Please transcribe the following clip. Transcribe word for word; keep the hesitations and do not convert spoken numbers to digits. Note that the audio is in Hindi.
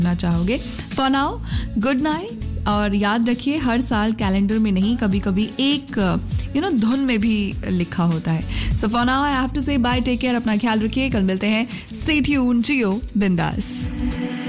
करना चाहोगे. फॉर नाउ गुड नाइट, और याद रखिए हर साल कैलेंडर में नहीं, कभी कभी एक यू नो धुन में भी लिखा होता है. So for now I have to से बाय, टेक केयर, अपना ख्याल रखिए, कल मिलते हैं. स्टे ट्यून्ड, जियो बिंदास.